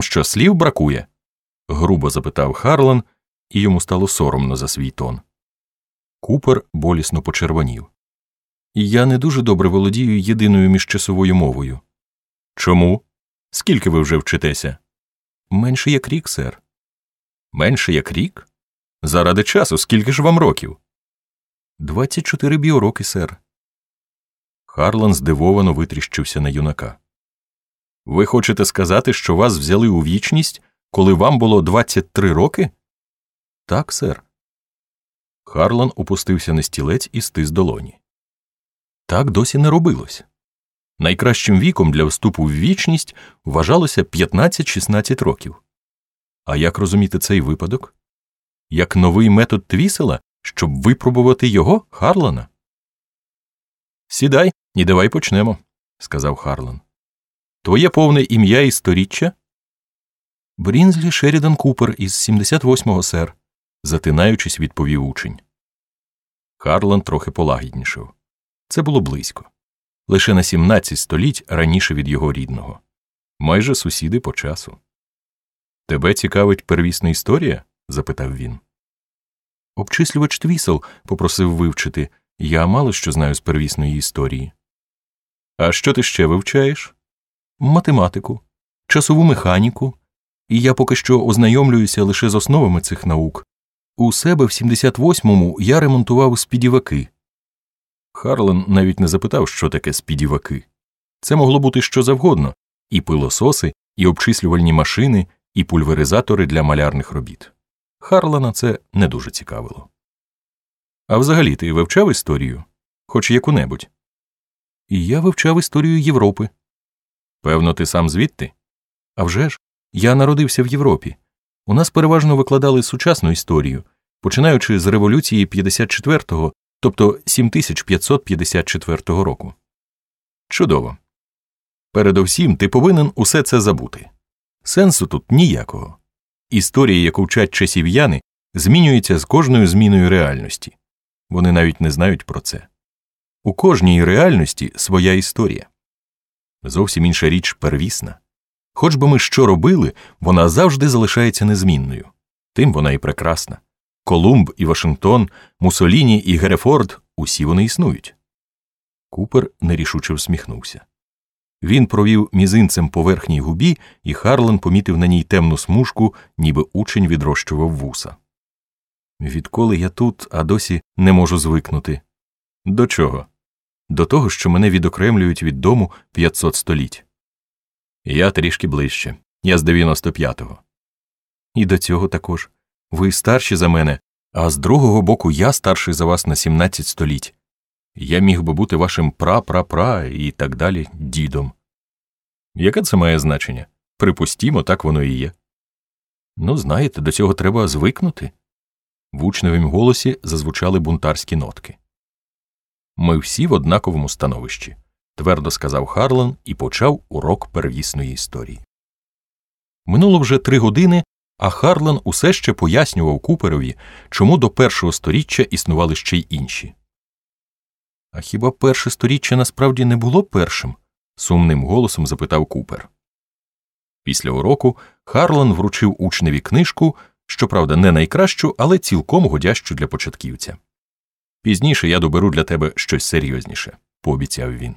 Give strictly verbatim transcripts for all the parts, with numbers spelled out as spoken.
що, слів бракує? Грубо запитав Харлан, і йому стало соромно за свій тон. Купер болісно почервонів. Я не дуже добре володію єдиною міжчасовою мовою. Чому? Скільки ви вже вчитеся? Менше як рік, сер. Менше як рік? Заради часу, скільки ж вам років? Двадцять чотири біороки, сер. Харлан здивовано витріщився на юнака. Ви хочете сказати, що вас взяли у вічність, коли вам було двадцять три роки? Так, сер. Харлан опустився на стілець і стис долоні. Так досі не робилось. Найкращим віком для вступу в вічність вважалося п'ятнадцять-шістнадцять років. А як розуміти цей випадок? Як новий метод Твісела, щоб випробувати його, Харлана? Сідай і давай почнемо, сказав Харлан. Твоє повне ім'я і сторіччя? Брінзлі Шерідан Купер із сімдесят восьмого, сер, затинаючись, відповів учень. Харлан трохи полагіднішав. Це було близько. Лише на сімнадцять століть раніше від його рідного. Майже сусіди по часу. Тебе цікавить первісна історія? Запитав він. Обчислювач Твісел попросив вивчити. Я мало що знаю з первісної історії. А що ти ще вивчаєш? Математику, часову механіку. І я поки що ознайомлююся лише з основами цих наук. У себе в сімдесят восьмому я ремонтував спідіваки. Харлан навіть не запитав, що таке спідіваки. Це могло бути що завгодно – і пилососи, і обчислювальні машини, і пульверизатори для малярних робіт. Харлана це не дуже цікавило. А взагалі ти вивчав історію? Хоч яку-небудь? І я вивчав історію Європи. Певно, ти сам звідти? А вже ж, я народився в Європі. У нас переважно викладали сучасну історію, починаючи з революції п'ятдесят четвертого, тобто сім тисяч п'ятсот п'ятдесят четвертого року. Чудово. Передовсім ти повинен усе це забути. Сенсу тут ніякого. Історія, яку вчать часів'яни, змінюється з кожною зміною реальності. Вони навіть не знають про це. У кожній реальності своя історія. Зовсім інша річ первісна. Хоч би ми що робили, вона завжди залишається незмінною. Тим вона і прекрасна. Колумб і Вашингтон, Муссоліні і Герефорд – усі вони існують. Купер нерішуче всміхнувся. Він провів мізинцем по верхній губі, і Харлан помітив на ній темну смужку, ніби учень відрощував вуса. Відколи я тут, а досі не можу звикнути. До чого? До того, що мене відокремлюють від дому п'ятсот століть. Я трішки ближче. Я з дев'яносто п'ятого. І до цього також. Ви старші за мене, а з другого боку я старший за вас на сімнадцять століть. Я міг би бути вашим пра-пра-пра і так далі дідом. Яке це має значення? Припустімо, так воно і є. Ну, знаєте, до цього треба звикнути. В учневім голосі зазвучали бунтарські нотки. Ми всі в однаковому становищі, твердо сказав Харлан і почав урок первісної історії. Минуло вже три години, а Харлан усе ще пояснював Куперові, чому до першого сторіччя існували ще й інші. А хіба перше сторіччя насправді не було першим? Сумним голосом запитав Купер. Після уроку Харлан вручив учневі книжку, щоправда не найкращу, але цілком годящу для початківця. Пізніше я доберу для тебе щось серйозніше, пообіцяв він.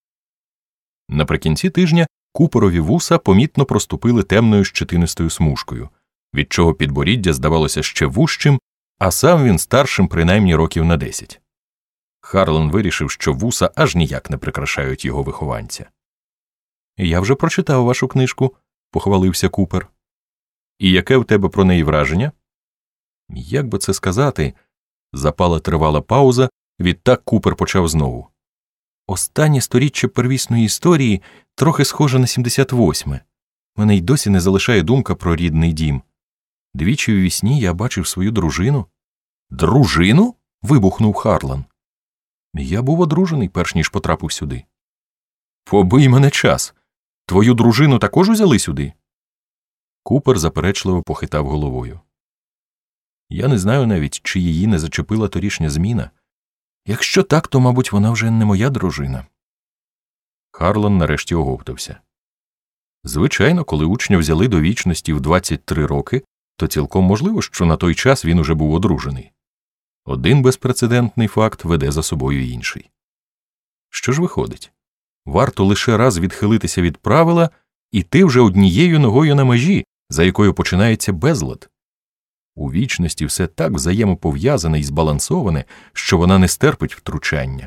Наприкінці тижня Куперові вуса помітно проступили темною щетинистою смужкою, від чого підборіддя здавалося ще вужчим, а сам він старшим принаймні років на десять. Харлан вирішив, що вуса аж ніяк не прикрашають його вихованця. «Я вже прочитав вашу книжку», – похвалився Купер. «І яке в тебе про неї враження?» «Як би це сказати?» Запала тривала пауза, відтак Купер почав знову. «Останнє сторіччя первісної історії трохи схоже на сімдесят восьме. Мене й досі не залишає думка про рідний дім. Двічі в вісні я бачив свою дружину». «Дружину?» – вибухнув Харлан. «Я був одружений, перш ніж потрапив сюди». «Побий мене час! Твою дружину також узяли сюди?» Купер заперечливо похитав головою. «Я не знаю навіть, чи її не зачепила торішня зміна. Якщо так, то, мабуть, вона вже не моя дружина». Харлан нарешті оговтався. Звичайно, коли учня взяли до вічності в двадцять три роки, то цілком можливо, що на той час він уже був одружений. Один безпрецедентний факт веде за собою інший. Що ж виходить? Варто лише раз відхилитися від правила, і ти вже однією ногою на межі, за якою починається безлад. У вічності все так взаємопов'язане і збалансоване, що вона не стерпить втручання.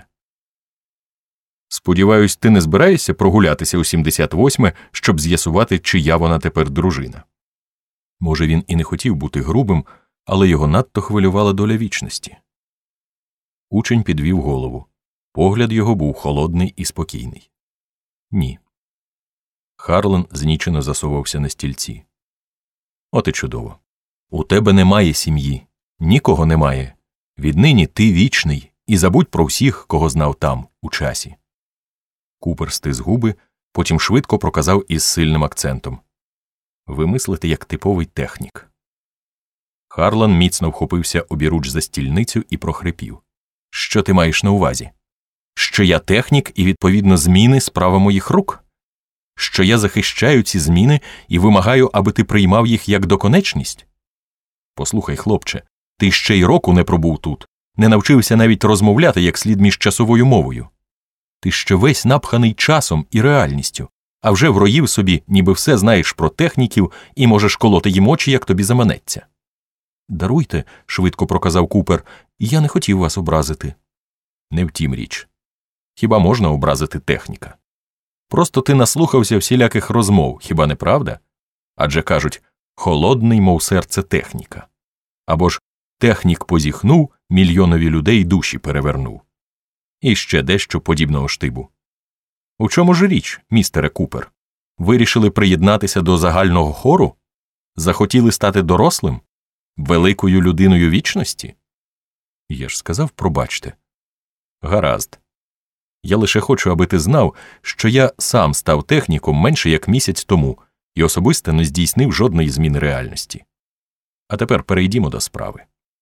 Сподіваюсь, ти не збираєшся прогулятися у сімдесят восьме, щоб з'ясувати, чия вона тепер дружина. Може, він і не хотів бути грубим, але його надто хвилювала доля вічності. Учень підвів голову. Погляд його був холодний і спокійний. Ні. Харлан знічено засовався на стільці. От і чудово. У тебе немає сім'ї. Нікого немає. Віднині ти вічний, і забудь про всіх, кого знав там, у часі. Купер стис губи, потім швидко проказав із сильним акцентом. Ви мислите як типовий технік. Харлан міцно вхопився обіруч за стільницю і прохрипів. Що ти маєш на увазі? Що я технік і, відповідно, зміни – справа моїх рук? Що я захищаю ці зміни і вимагаю, аби ти приймав їх як доконечність? Послухай, хлопче, ти ще й року не пробув тут, не навчився навіть розмовляти як слід між часовою мовою. Ти ще весь напханий часом і реальністю, а вже вроїв собі, ніби все знаєш про техніків і можеш колоти їм очі, як тобі заманеться. Даруйте, швидко проказав Купер, я не хотів вас образити. Не втім річ. Хіба можна образити техніка? Просто ти наслухався всіляких розмов, хіба не правда? Адже кажуть, холодний, мов серце техніка. Або ж технік позіхнув, мільйонові людей душі перевернув. І ще дещо подібного штибу. У чому ж річ, містере Купер? Вирішили приєднатися до загального хору? Захотіли стати дорослим? Великою людиною вічності? Я ж сказав, пробачте. Гаразд. Я лише хочу, аби ти знав, що я сам став техніком менше як місяць тому і особисто не здійснив жодної зміни реальності. А тепер перейдімо до справи.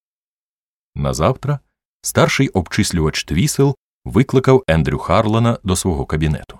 Назавтра старший обчислювач Твісел викликав Ендрю Харлана до свого кабінету.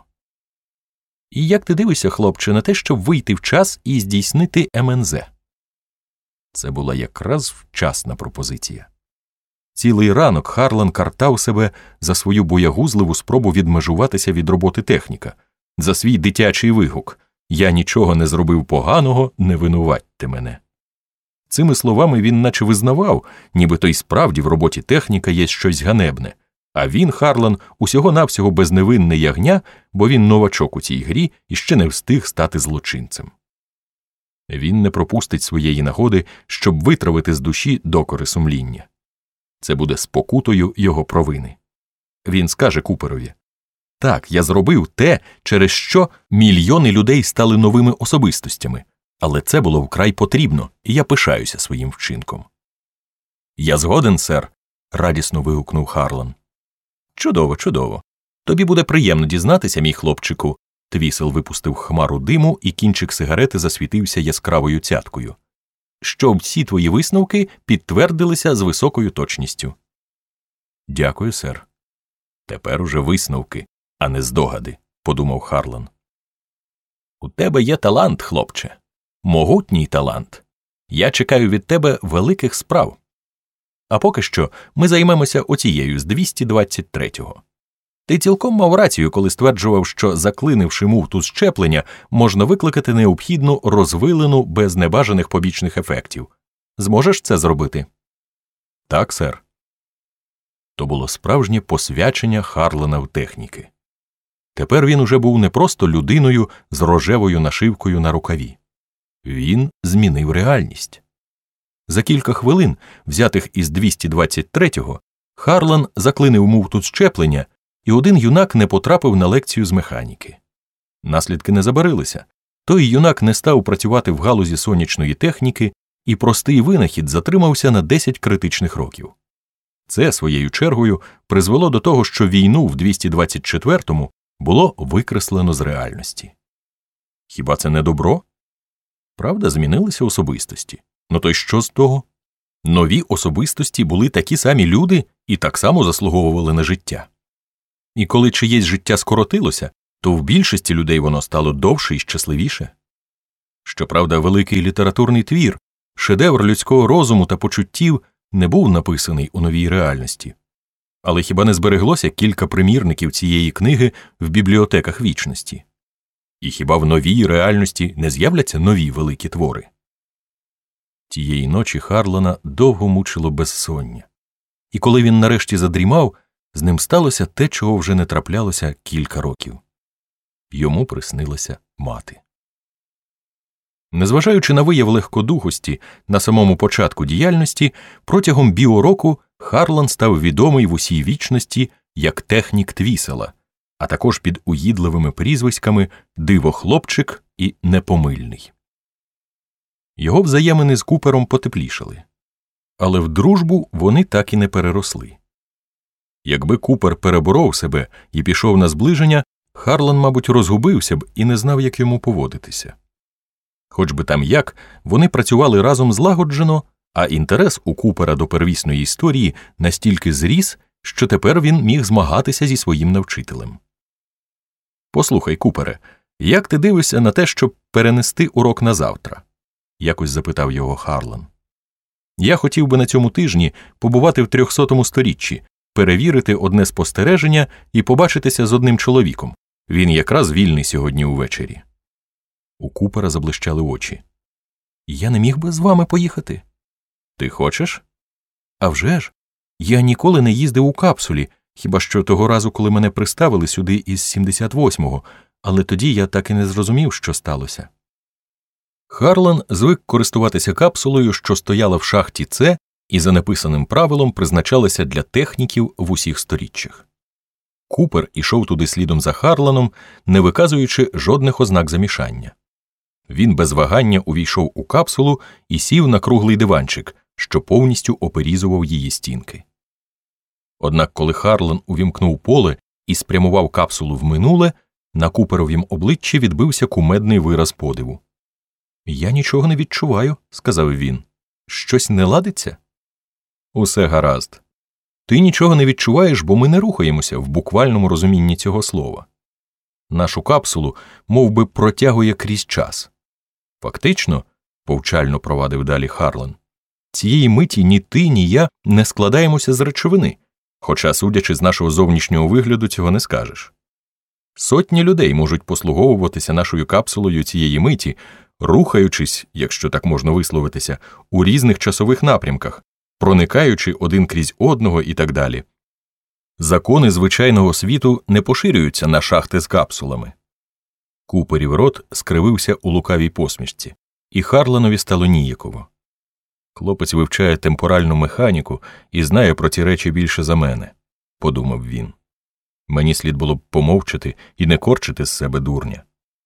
І як ти дивишся, хлопче, на те, щоб вийти в час і здійснити ем ен зет? Це була якраз вчасна пропозиція. Цілий ранок Харлан картав себе за свою боягузливу спробу відмежуватися від роботи техніка, за свій дитячий вигук «Я нічого не зробив поганого, не винуватьте мене». Цими словами він наче визнавав, нібито й справді в роботі техніка є щось ганебне, а він, Харлан, усього-навсього безневинне ягня, бо він новачок у цій грі і ще не встиг стати злочинцем. Він не пропустить своєї нагоди, щоб витравити з душі докори сумління. Це буде спокутою його провини. Він скаже Куперові: «Так, я зробив те, через що мільйони людей стали новими особистостями, але це було вкрай потрібно, і я пишаюся своїм вчинком». «Я згоден, сер», – радісно вигукнув Харлан. «Чудово, чудово. Тобі буде приємно дізнатися, мій хлопчику». Твісел випустив хмару диму, і кінчик сигарети засвітився яскравою цяткою. «Що всі твої висновки підтвердилися з високою точністю». «Дякую, сер». «Тепер уже висновки, а не здогади», – подумав Харлан. «У тебе є талант, хлопче. Могутній талант. Я чекаю від тебе великих справ. А поки що ми займемося оцією з двісті двадцять третього. Ти цілком мав рацію, коли стверджував, що, заклинивши муфту щеплення, можна викликати необхідну розвилену без небажаних побічних ефектів. Зможеш це зробити?» «Так, сер». То було справжнє посвячення Харлана в техніки. Тепер він уже був не просто людиною з рожевою нашивкою на рукаві. Він змінив реальність. За кілька хвилин, взятих із двісті двадцять третього, Харлан заклинив муфту щеплення, і один юнак не потрапив на лекцію з механіки. Наслідки не забарилися. Той юнак не став працювати в галузі сонячної техніки, і простий винахід затримався на десять критичних років. Це, своєю чергою, призвело до того, що війну в двісті двадцять четвертому було викреслено з реальності. Хіба це не добро? Правда, змінилися особистості. Ну то й що з того? Нові особистості були такі самі люди і так само заслуговували на життя. І коли чиєсь життя скоротилося, то в більшості людей воно стало довше і щасливіше. Щоправда, великий літературний твір, шедевр людського розуму та почуттів не був написаний у новій реальності. Але хіба не збереглося кілька примірників цієї книги в бібліотеках вічності? І хіба в новій реальності не з'являться нові великі твори? Тієї ночі Харлана довго мучило безсоння. І коли він нарешті задрімав, з ним сталося те, чого вже не траплялося кілька років. Йому приснилася мати. Незважаючи на вияв легкодухості на самому початку діяльності, протягом біороку Харлан став відомий в усій вічності як технік Твісела, а також під уїдливими прізвиськами «Диво-хлопчик» і «Непомильний». Його взаємини з Купером потеплішали. Але в дружбу вони так і не переросли. Якби Купер переборов себе і пішов на зближення, Харлан, мабуть, розгубився б і не знав, як йому поводитися. Хоч би там як, вони працювали разом злагоджено, а інтерес у Купера до первісної історії настільки зріс, що тепер він міг змагатися зі своїм навчителем. «Послухай, Купере, як ти дивишся на те, щоб перенести урок на завтра?» – якось запитав його Харлан. «Я хотів би на цьому тижні побувати в трьохсотому сторіччі, перевірити одне спостереження і побачитися з одним чоловіком. Він якраз вільний сьогодні увечері». У Купера заблищали очі. «Я не міг би з вами поїхати?» «Ти хочеш?» «А вже ж! Я ніколи не їздив у капсулі, хіба що того разу, коли мене приставили сюди із сімдесят восьмого, але тоді я так і не зрозумів, що сталося». Харлан звик користуватися капсулою, що стояла в шахті С і за неписаним правилом призначалася для техніків в усіх сторіччях. Купер ішов туди слідом за Харланом, не виказуючи жодних ознак замішання. Він без вагання увійшов у капсулу і сів на круглий диванчик, що повністю оперізував її стінки. Однак коли Харлан увімкнув поле і спрямував капсулу в минуле, на Куперовім обличчі відбився кумедний вираз подиву. «Я нічого не відчуваю», – сказав він. «Щось не ладиться?» «Усе гаразд. Ти нічого не відчуваєш, бо ми не рухаємося в буквальному розумінні цього слова. Нашу капсулу мов би, протягує крізь час. Фактично, – повчально провадив далі Харлан, – цієї миті ні ти, ні я не складаємося з речовини, хоча, судячи з нашого зовнішнього вигляду, цього не скажеш. Сотні людей можуть послуговуватися нашою капсулою цієї миті, рухаючись, якщо так можна висловитися, у різних часових напрямках, проникаючи один крізь одного і так далі. Закони звичайного світу не поширюються на шахти з капсулами». Куперів рот скривився у лукавій посмішці, і Харланові стало ніяково. «Хлопець вивчає темпоральну механіку і знає про ці речі більше за мене», – подумав він. «Мені слід було б помовчати і не корчити з себе дурня».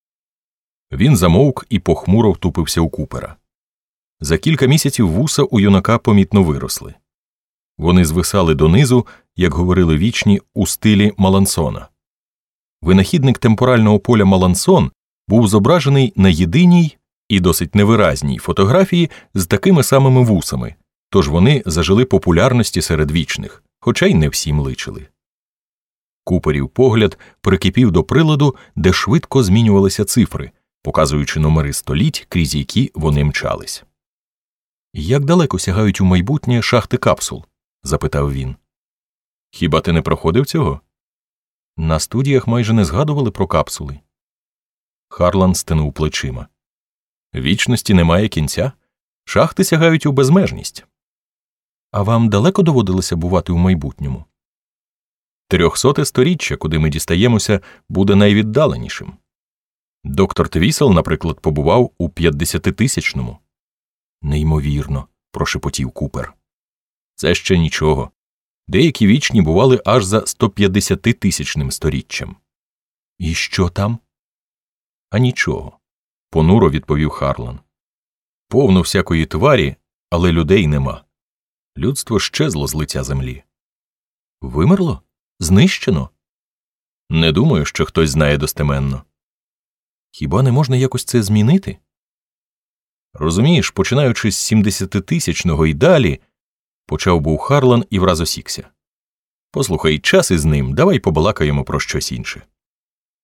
Він замовк і похмуро втупився у Купера. За кілька місяців вуса у юнака помітно виросли. Вони звисали донизу, як говорили вічні, у стилі Малансона. Винахідник темпорального поля Малансон був зображений на єдиній і досить невиразній фотографії з такими самими вусами, тож вони зажили популярності серед вічних, хоча й не всім личили. Куперів погляд прикипів до приладу, де швидко змінювалися цифри, показуючи номери століть, крізь які вони мчались. «Як далеко сягають у майбутнє шахти капсул?» – запитав він. «Хіба ти не проходив цього?» «На студіях майже не згадували про капсули». Харлан стенув плечима. «Вічності немає кінця. Шахти сягають у безмежність». «А вам далеко доводилося бувати у майбутньому?» «Трьохсоте сторіччя, куди ми дістаємося, буде найвіддаленішим. Доктор Твісел, наприклад, побував у п'ятдесятитисячному». «Неймовірно», – прошепотів Купер. «Це ще нічого. Деякі вічні бували аж за стоп'ятдесятитисячним сторіччям». «І що там?» «А нічого», – понуро відповів Харлан. «Повно всякої тварі, але людей нема. Людство щезло з лиця землі». «Вимерло? Знищено?» «Не думаю, що хтось знає достеменно». «Хіба не можна якось це змінити?» «Розумієш, починаючи з сімдесятитисячного і далі», – почав був Харлан і враз осікся. «Послухай, час із ним, давай побалакаємо про щось інше».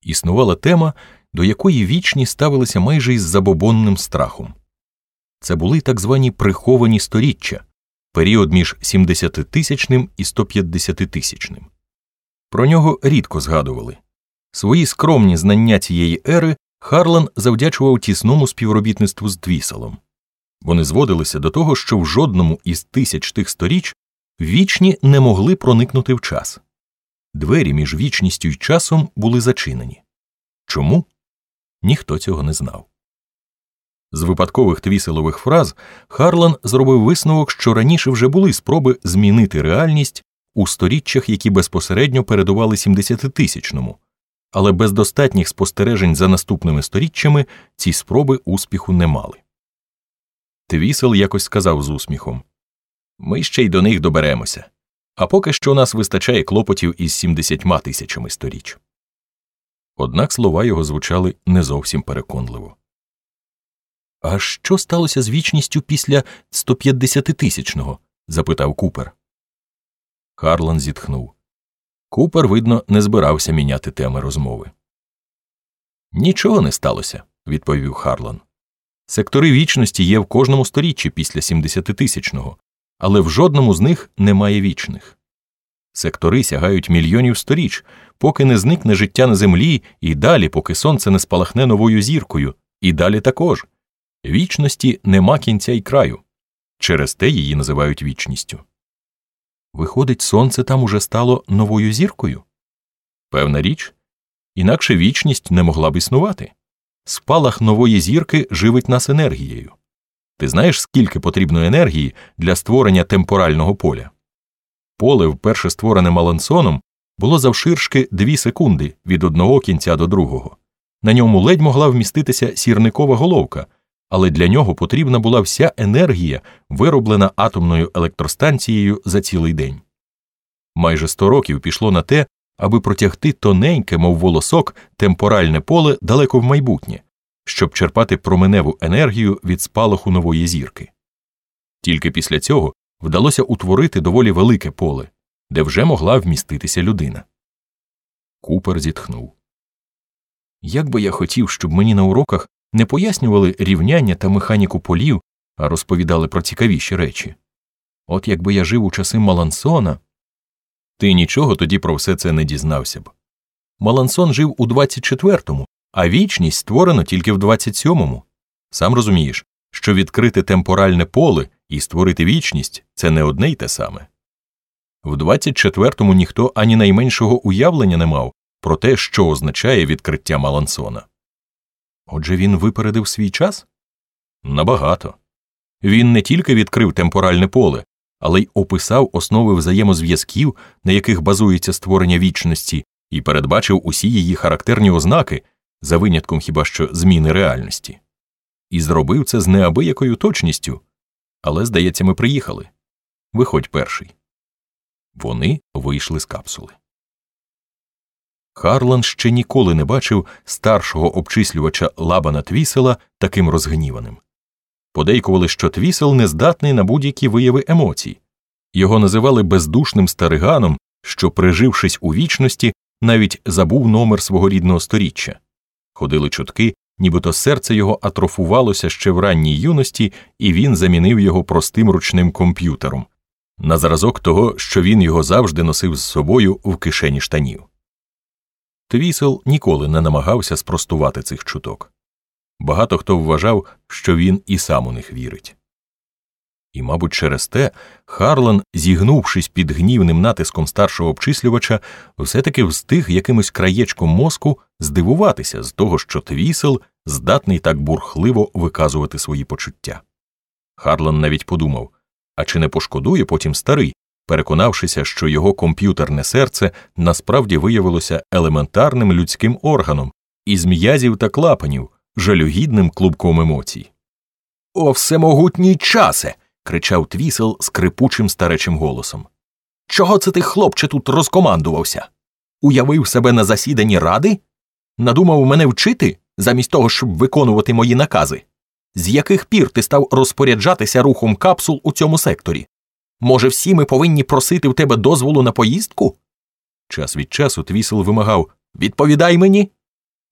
існувала тема, до якої вічні ставилися майже із забобонним страхом. Це були так звані приховані сторіччя, період між сімдесятитисячним і стоп'ятдесятитисячним. Про нього рідко згадували. Свої скромні знання цієї ери Харлан завдячував тісному співробітництву з Твіселом. Вони зводилися до того, що в жодному із тисяч тих сторіч вічні не могли проникнути в час. Двері між вічністю й часом були зачинені. Чому? Ніхто цього не знав. З випадкових Твіселових фраз Харлан зробив висновок, що раніше вже були спроби змінити реальність у сторіччях, які безпосередньо передували сімдесятитисячному, але без достатніх спостережень за наступними сторіччями ці спроби успіху не мали. Твісел якось сказав з усміхом: «Ми ще й до них доберемося, а поки що нас вистачає клопотів із сімдесятьма тисячами сторіч». Однак слова його звучали не зовсім переконливо. «А що сталося з вічністю після стоп'ятдесятитисячного?» – запитав Купер. Харлан зітхнув. Купер, видно, не збирався міняти теми розмови. «Нічого не сталося», – відповів Харлан. «Сектори вічності є в кожному сторіччі після сімдесятитисячного, але в жодному з них немає вічних. Сектори сягають мільйонів сторіч, поки не зникне життя на землі, і далі, поки сонце не спалахне новою зіркою, і далі також. Вічності нема кінця й краю. Через те її називають вічністю». «Виходить, сонце там уже стало новою зіркою?» «Певна річ. Інакше вічність не могла б існувати. Спалах нової зірки живить нас енергією. Ти знаєш, скільки потрібно енергії для створення темпорального поля? Поле, вперше створене Малансоном, було завширшки дві секунди від одного кінця до другого. На ньому ледь могла вміститися сірникова головка, але для нього потрібна була вся енергія, вироблена атомною електростанцією за цілий день. Майже сто років пішло на те, аби протягти тоненьке, мов волосок, темпоральне поле далеко в майбутнє, щоб черпати променеву енергію від спалаху нової зірки. Тільки після цього вдалося утворити доволі велике поле, де вже могла вміститися людина. Купер зітхнув. «Як би я хотів, щоб мені на уроках не пояснювали рівняння та механіку полів, а розповідали про цікавіші речі. От якби я жив у часи Малансона...» «Ти нічого тоді про все це не дізнався б. Малансон жив у двадцять четвертому, а вічність створено тільки в двадцять сьомому. Сам розумієш, що відкрити темпоральне поле і створити вічність – це не одне й те саме. В двадцять четвертому ніхто ані найменшого уявлення не мав про те, що означає відкриття Малансона. Отже, він випередив свій час? Набагато. Він не тільки відкрив темпоральне поле, але й описав основи взаємозв'язків, на яких базується створення вічності, і передбачив усі її характерні ознаки, за винятком хіба що зміни реальності. І зробив це з неабиякою точністю. Але, здається, ми приїхали. Виходь перший». Вони вийшли з капсули. Харлан ще ніколи не бачив старшого обчислювача Лабана Твісела таким розгніваним. Подейкували, що Твісел не здатний на будь-які вияви емоцій. Його називали бездушним стариганом, що, прижившись у вічності, навіть забув номер свого рідного сторіччя. Ходили чутки, нібито серце його атрофувалося ще в ранній юності, і він замінив його простим ручним комп'ютером, на зразок того, що він його завжди носив з собою в кишені штанів. Твісел ніколи не намагався спростувати цих чуток. Багато хто вважав, що він і сам у них вірить. І, мабуть, через те Харлан, зігнувшись під гнівним натиском старшого обчислювача, все-таки встиг якимось краєчком мозку здивуватися з того, що Твісел здатний так бурхливо виказувати свої почуття. Харлан навіть подумав, а чи не пошкодує потім старий, переконавшися, що його комп'ютерне серце насправді виявилося елементарним людським органом, із м'язів та клапанів, жалюгідним клубком емоцій. «О, всемогутній часе!» – кричав Твісел скрипучим старечим голосом. «Чого це ти, хлопче, тут розкомандувався? Уявив себе на засіданні ради? Надумав мене вчити, замість того, щоб виконувати мої накази? З яких пір ти став розпоряджатися рухом капсул у цьому секторі? Може, всі ми повинні просити в тебе дозволу на поїздку?» Час від часу Твісел вимагав: «Відповідай мені!»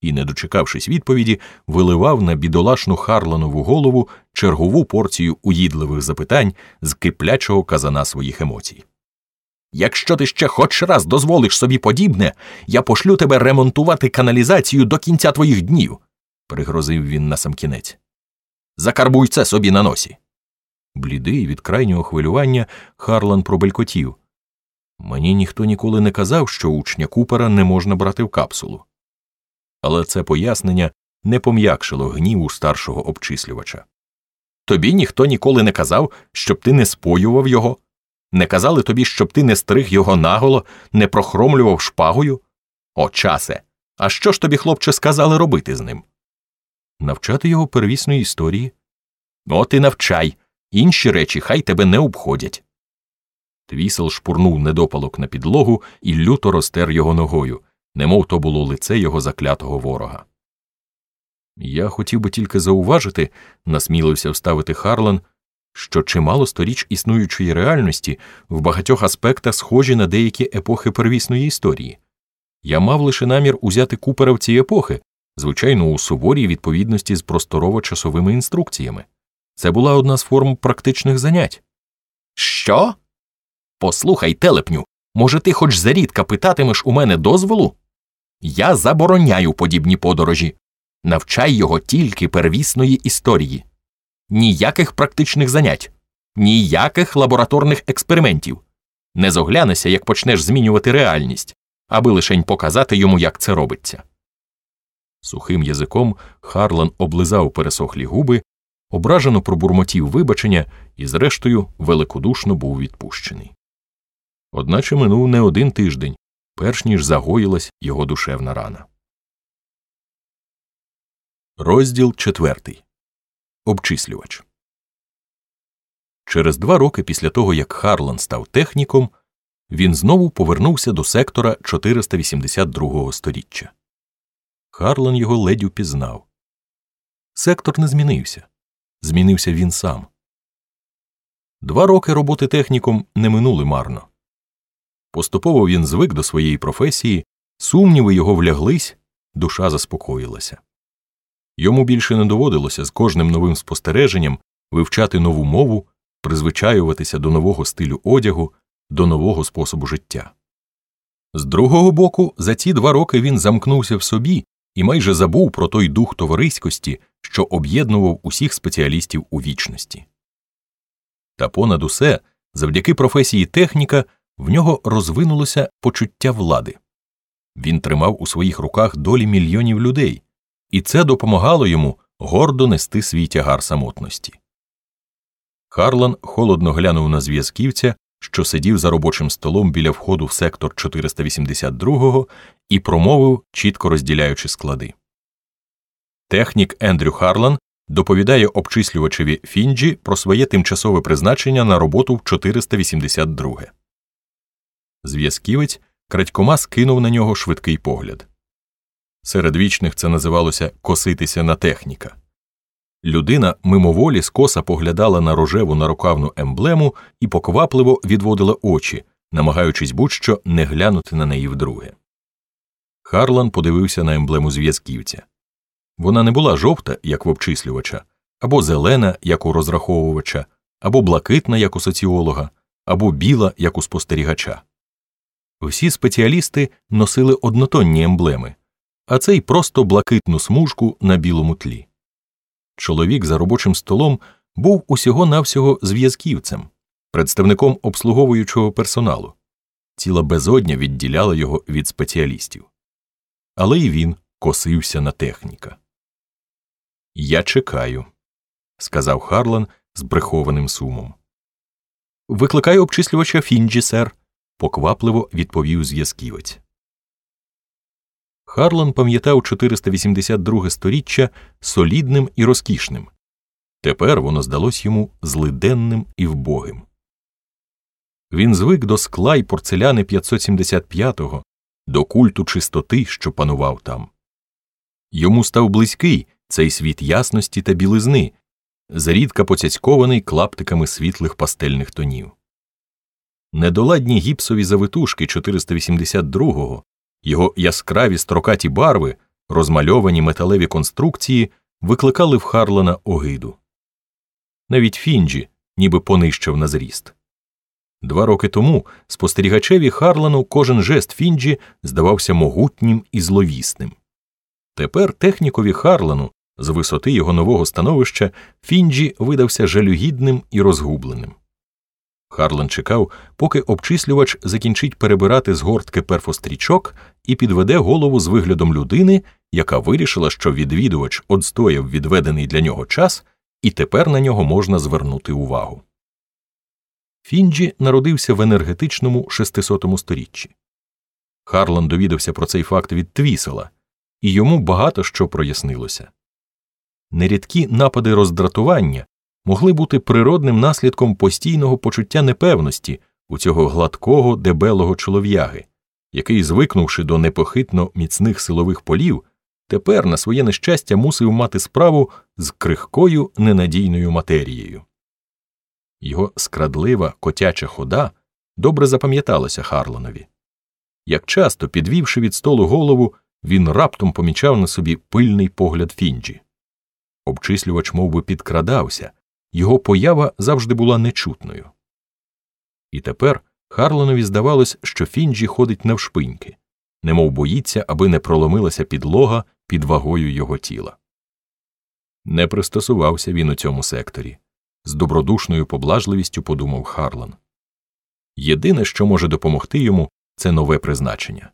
і, не дочекавшись відповіді, виливав на бідолашну Харланову голову чергову порцію уїдливих запитань з киплячого казана своїх емоцій. «Якщо ти ще хоч раз дозволиш собі подібне, я пошлю тебе ремонтувати каналізацію до кінця твоїх днів», – пригрозив він насамкінець. «Закарбуй це собі на носі». Блідий від крайнього хвилювання, Харлан пробелькотів. «Мені ніхто ніколи не казав, що учня Купера не можна брати в капсулу». Але це пояснення не пом'якшило гніву старшого обчислювача. «Тобі ніхто ніколи не казав, щоб ти не споював його? Не казали тобі, щоб ти не стриг його наголо, не прохромлював шпагою? О, часе! А що ж тобі, хлопче, сказали робити з ним?» «Навчати його первісної історії». «От і навчай! Інші речі хай тебе не обходять». Твісел шпурнув недопалок на підлогу і люто розтер його ногою, немов то було лице його заклятого ворога. «Я хотів би тільки зауважити», – насмілився вставити Харлан, що чимало сторіч існуючої реальності в багатьох аспектах схожі на деякі епохи первісної історії. Я мав лише намір узяти Купера в ці епохи, звичайно, у суворій відповідності з просторово-часовими інструкціями. Це була одна з форм практичних занять». «Що? Послухай, телепню, може ти хоч зарідка питатимеш у мене дозволу? Я забороняю подібні подорожі. Навчай його тільки первісної історії. Ніяких практичних занять, ніяких лабораторних експериментів. Не зоглянешся, як почнеш змінювати реальність, аби лишень показати йому, як це робиться». Сухим язиком Харлан облизав пересохлі губи, ображено пробурмотів вибачення і, зрештою, великодушно був відпущений. Одначе минув не один тиждень, перш ніж загоїлась його душевна рана. Розділ четвертий. Обчислювач. Через два роки після того, як Харлан став техніком, він знову повернувся до сектора чотириста вісімдесят другого сторіччя. Харлан його ледь упізнав. Сектор не змінився. Змінився він сам. Два роки роботи техніком не минули марно. Поступово він звик до своєї професії, сумніви його вляглись, душа заспокоїлася. Йому більше не доводилося з кожним новим спостереженням вивчати нову мову, призвичаюватися до нового стилю одягу, до нового способу життя. З другого боку, за ці два роки він замкнувся в собі і майже забув про той дух товариськості, що об'єднував усіх спеціалістів у вічності. Та понад усе, завдяки професії техніка, в нього розвинулося почуття влади. Він тримав у своїх руках долі мільйонів людей, і це допомагало йому гордо нести свій тягар самотності. Харлан холодно глянув на зв'язківця, що сидів за робочим столом біля входу в сектор чотириста вісімдесят другого, і промовив, чітко розділяючи склади. Технік Ендрю Харлан доповідає обчислювачеві Фінджі про своє тимчасове призначення на роботу в чотириста вісімдесят друге. Зв'язківець крадькома скинув на нього швидкий погляд. Серед вічних це називалося «коситися на техніка». Людина мимоволі скоса поглядала на рожеву нарукавну емблему і поквапливо відводила очі, намагаючись будь-що не глянути на неї вдруге. Харлан подивився на емблему зв'язківця. Вона не була жовта, як в обчислювача, або зелена, як у розраховувача, або блакитна, як у соціолога, або біла, як у спостерігача. Всі спеціалісти носили однотонні емблеми, а цей просто блакитну смужку на білому тлі. Чоловік за робочим столом був усього-навсього зв'язківцем, представником обслуговуючого персоналу. Ціла безодня відділяла його від спеціалістів. Але і він косився на техніка. «Я чекаю», – сказав Харлан з прихованим сумом. «Викликаю обчислювача Фінджі, сер», – поквапливо відповів зв'язківець. Харлан пам'ятав чотириста вісімдесят друге сторіччя солідним і розкішним. Тепер воно здалось йому злиденним і вбогим. Він звик до скла й порцеляни п'ятсот сімдесят п'ятого, до культу чистоти, що панував там. Йому став близький цей світ ясності та білизни, зрідка поцяцькований клаптиками світлих пастельних тонів. Недоладні гіпсові завитушки чотириста вісімдесят другого, його яскраві строкаті барви розмальовані металеві конструкції викликали в Харлана огиду. Навіть Фінджі ніби понищив на зріст. Два роки тому спостерігачеві Харлану кожен жест Фінджі здавався могутнім і зловісним. Тепер технікові Харлану, з висоти його нового становища, Фінджі видався жалюгідним і розгубленим. Харлан чекав, поки обчислювач закінчить перебирати згортки перфострічок і підведе голову з виглядом людини, яка вирішила, що відвідувач одстояв відведений для нього час, і тепер на нього можна звернути увагу. Фінджі народився в енергетичному шестисотому сторіччі. Харлан довідався про цей факт від Твісела, і йому багато що прояснилося. Нерідкі напади роздратування могли бути природним наслідком постійного почуття непевності у цього гладкого, дебелого чолов'яги, який, звикнувши до непохитно міцних силових полів, тепер на своє нещастя мусив мати справу з крихкою, ненадійною матерією. Його скрадлива, котяча хода добре запам'яталася Харланові. Як часто, підвівши від столу голову, він раптом помічав на собі пильний погляд Фінджі. Обчислювач мовби підкрадався, його поява завжди була нечутною. І тепер Харланові здавалось, що Фінджі ходить навшпиньки, немов боїться, аби не проломилася підлога під вагою його тіла. Не пристосувався він у цьому секторі. З добродушною поблажливістю подумав Харлан. Єдине, що може допомогти йому, це нове призначення.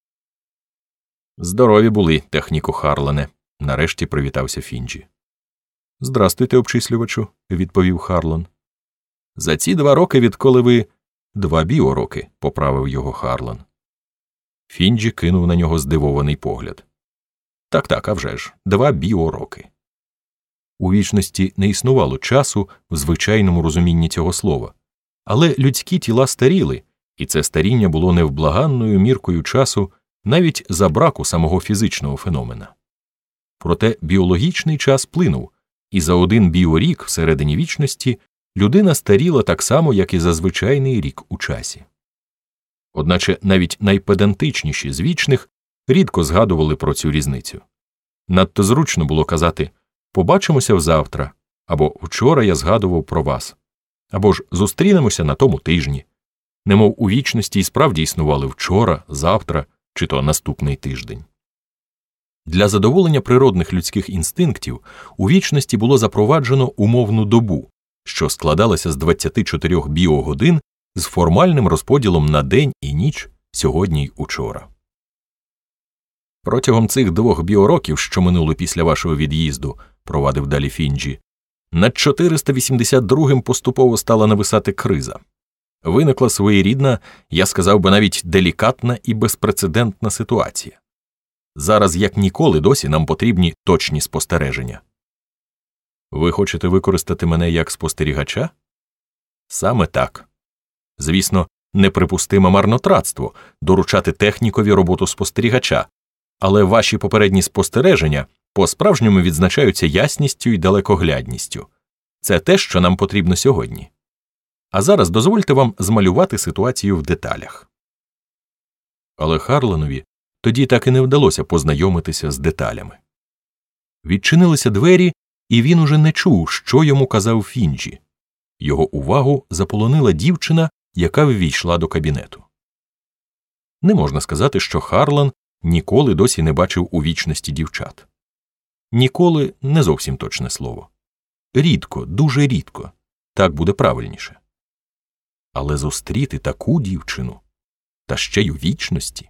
«Здорові були, техніку Харлане», – нарешті привітався Фінджі. «Здрастуйте, обчислювачу», – відповів Харлан. «За ці два роки, відколи ви…» «Два біороки», – поправив його Харлан. Фінджі кинув на нього здивований погляд. «Так-так, а вже ж, два біороки». У вічності не існувало часу в звичайному розумінні цього слова, але людські тіла старіли, і це старіння було невблаганною міркою часу навіть за браку самого фізичного феномена. Проте біологічний час плинув, і за один біорік всередині вічності людина старіла так само, як і за звичайний рік у часі. Одначе навіть найпедантичніші з вічних рідко згадували про цю різницю. Надто зручно було казати «побачимося взавтра», або «вчора я згадував про вас», або ж «зустрінемося на тому тижні», немов у вічності й справді існували вчора, завтра чи то наступний тиждень. Для задоволення природних людських інстинктів у вічності було запроваджено умовну добу, що складалася з двадцяти чотирьох біогодин з формальним розподілом на день і ніч, сьогодні й учора. «Протягом цих двох біороків, що минули після вашого від'їзду», – провадив далі Фінджі, «над чотириста вісімдесят другим поступово стала нависати криза. Виникла своєрідна, я сказав би навіть делікатна і безпрецедентна ситуація. Зараз як ніколи досі нам потрібні точні спостереження». «Ви хочете використати мене як спостерігача?» «Саме так. Звісно, неприпустиме марнотратство доручати технікові роботу спостерігача, але ваші попередні спостереження по-справжньому відзначаються ясністю і далекоглядністю. Це те, що нам потрібно сьогодні. А зараз дозвольте вам змалювати ситуацію в деталях». Але Харланові тоді так і не вдалося познайомитися з деталями. Відчинилися двері, і він уже не чув, що йому казав Фінджі. Його увагу заполонила дівчина, яка ввійшла до кабінету. Не можна сказати, що Харлан ніколи досі не бачив у вічності дівчат. Ніколи – не зовсім точне слово. Рідко, дуже рідко. Так буде правильніше. Але зустріти таку дівчину, та ще й у вічності.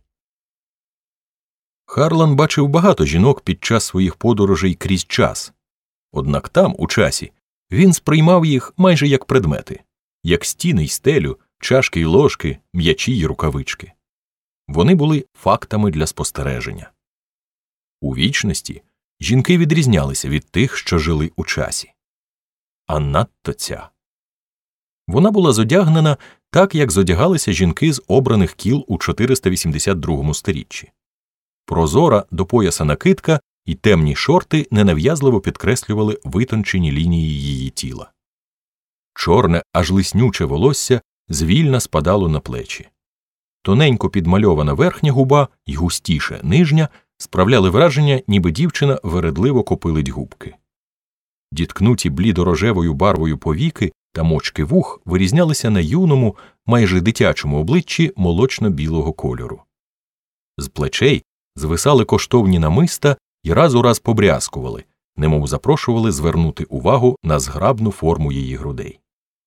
Харлан бачив багато жінок під час своїх подорожей крізь час. Однак там, у часі, він сприймав їх майже як предмети, як стіни й стелю, чашки й ложки, м'ячі й рукавички. Вони були фактами для спостереження. У вічності жінки відрізнялися від тих, що жили у часі. А надто ця. Вона була зодягнена так, як зодягалися жінки з обраних кіл у чотириста вісімдесят другому сторіччі. Прозора до пояса накидка і темні шорти ненав'язливо підкреслювали витончені лінії її тіла. Чорне, аж лиснюче волосся звільно спадало на плечі. Тоненько підмальована верхня губа й густіше нижня справляли враження, ніби дівчина вередливо копилить губки. Діткнуті блідо-рожевою барвою повіки та мочки вух вирізнялися на юному, майже дитячому обличчі молочно-білого кольору. З плечей звисали коштовні намиста і раз у раз побрязкували, немов запрошували звернути увагу на зграбну форму її грудей.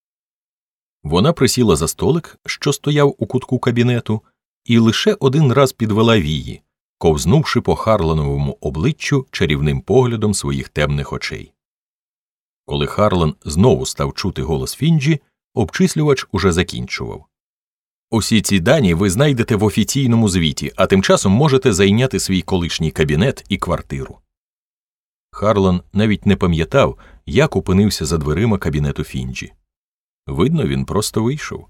Вона присіла за столик, що стояв у кутку кабінету, і лише один раз підвела вії, ковзнувши по Харлановому обличчю чарівним поглядом своїх темних очей. Коли Харлан знову став чути голос Фінджі, обчислювач уже закінчував. «Усі ці дані ви знайдете в офіційному звіті, а тим часом можете зайняти свій колишній кабінет і квартиру». Харлан навіть не пам'ятав, як опинився за дверима кабінету Фінджі. Видно, він просто вийшов.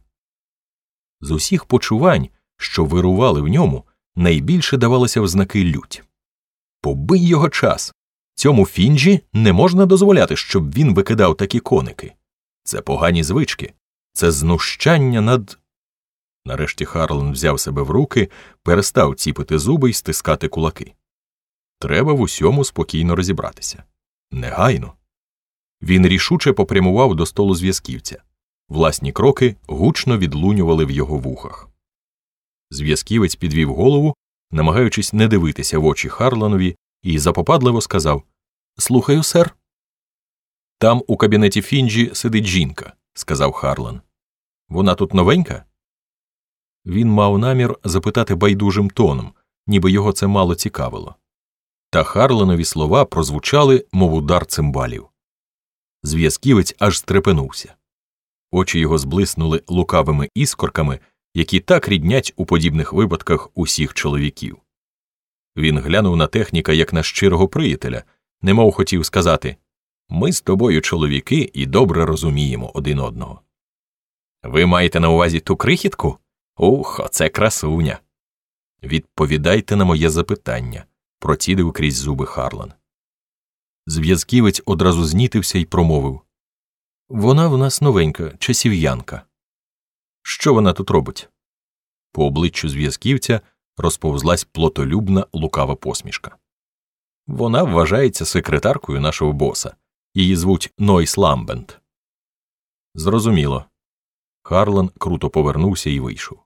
З усіх почувань, що вирували в ньому, найбільше давалося в знаки лють. Побий його час! Цьому Фінджі не можна дозволяти, щоб він викидав такі коники. Це погані звички. Це знущання над... Нарешті Харлан взяв себе в руки, перестав ціпити зуби й стискати кулаки. Треба в усьому спокійно розібратися. Негайно. Він рішуче попрямував до столу зв'язківця. Власні кроки гучно відлунювали в його вухах. Зв'язківець підвів голову, намагаючись не дивитися в очі Харланові, і запопадливо сказав: «Слухаю, сер». «Там у кабінеті Фінджі сидить жінка», – сказав Харлан. «Вона тут новенька?» Він мав намір запитати байдужим тоном, ніби його це мало цікавило. Та Харланові слова прозвучали, мов удар цимбалів. Зв'язківець аж стрепенувся. Очі його зблиснули лукавими іскорками, які так ріднять у подібних випадках усіх чоловіків. Він глянув на техніка як на щирого приятеля, немов хотів сказати: «Ми з тобою чоловіки і добре розуміємо один одного». «Ви маєте на увазі ту крихітку? Ух, оце красуня!» «Відповідайте на моє запитання», – процідив крізь зуби Харлан. Зв'язківець одразу знітився й промовив: «Вона в нас новенька, часів'янка». «Що вона тут робить?» По обличчю зв'язківця розповзлась плотолюбна лукава посмішка. «Вона вважається секретаркою нашого боса. Її звуть Нойс Ламбент». «Зрозуміло». Харлан круто повернувся і вийшов.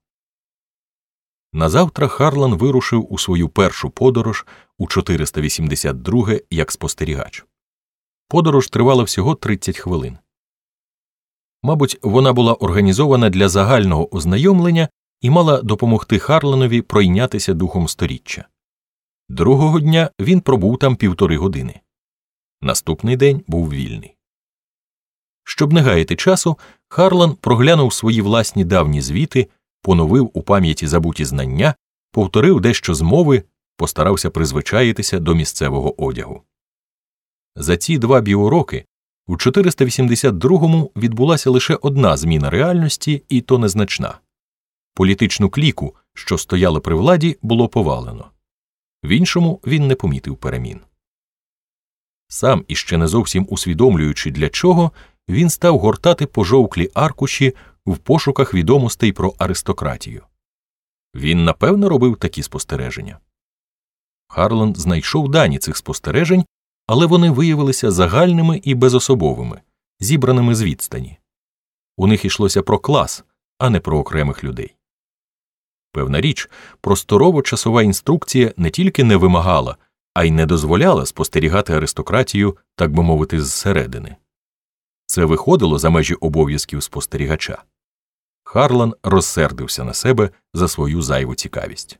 Назавтра Харлан вирушив у свою першу подорож у чотириста вісімдесят друге як спостерігач. Подорож тривала всього тридцять хвилин. Мабуть, вона була організована для загального ознайомлення і мала допомогти Харланові пройнятися духом сторіччя. Другого дня він пробув там півтори години. Наступний день був вільний. Щоб не гаяти часу, Харлан проглянув свої власні давні звіти, поновив у пам'яті забуті знання, повторив дещо з мови, постарався призвичаїтися до місцевого одягу. За ці два біуроки у чотириста вісімдесят другому відбулася лише одна зміна реальності, і то незначна. Політичну кліку, що стояла при владі, було повалено. В іншому він не помітив перемін. Сам, іще не зовсім усвідомлюючи для чого, він став гортати пожовклі аркуші в пошуках відомостей про аристократію. Він, напевно, робив такі спостереження. Харлан знайшов дані цих спостережень, але вони виявилися загальними і безособовими, зібраними з відстані. У них йшлося про клас, а не про окремих людей. Певна річ, просторово-часова інструкція не тільки не вимагала, а й не дозволяла спостерігати аристократію, так би мовити, зсередини. Це виходило за межі обов'язків спостерігача. Харлан розсердився на себе за свою зайву цікавість.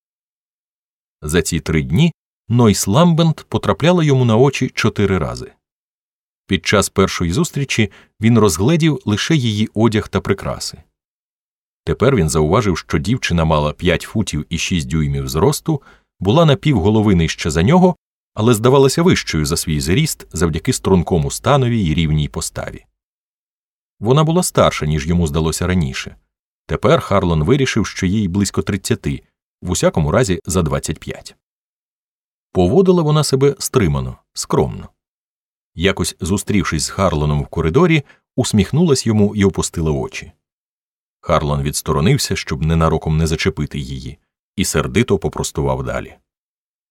За ці три дні Нойс Ламбент потрапляла йому на очі чотири рази. Під час першої зустрічі він розгледів лише її одяг та прикраси. Тепер він зауважив, що дівчина мала п'ять футів і шість дюймів зросту, була на півголови нижче за нього, але здавалася вищою за свій зріст завдяки стрункому станові й рівній поставі. Вона була старша, ніж йому здалося раніше. Тепер Харлан вирішив, що їй близько тридцяти, в усякому разі за двадцять п'ять. Поводила вона себе стримано, скромно. Якось зустрівшись з Харланом в коридорі, усміхнулась йому і опустила очі. Харлан відсторонився, щоб ненароком не зачепити її, і сердито попростував далі.